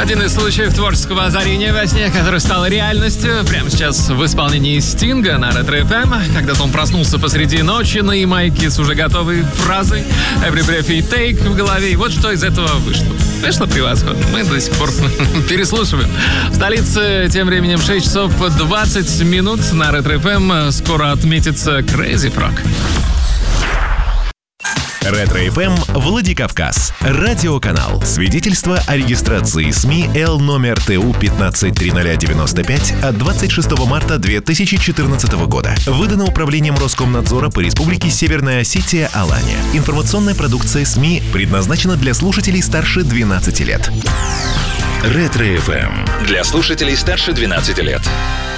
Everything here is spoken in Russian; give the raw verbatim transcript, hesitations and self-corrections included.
Один из случаев творческого озарения во сне, который стал реальностью, прямо сейчас в исполнении Стинга на Ретро эф эм. Когда-то он проснулся посреди ночи на Ямайке с уже готовой фразой «Every breath you take» в голове. И вот что из этого вышло. Вышло превосходно. Мы до сих пор переслушиваем. В столице тем временем шесть часов двадцать минут. На Ретро эф эм скоро отметится Crazy Frog. Ретро эф эм Владикавказ. Радиоканал. Свидетельство о регистрации СМИ Л номер Т У пятнадцать триста девяносто пять от двадцать шестого марта две тысячи четырнадцатого года. Выдано Управлением Роскомнадзора по Республике Северная Осетия Алания. Информационная продукция СМИ предназначена для слушателей старше двенадцати лет. Ретро эф эм. Для слушателей старше двенадцати лет.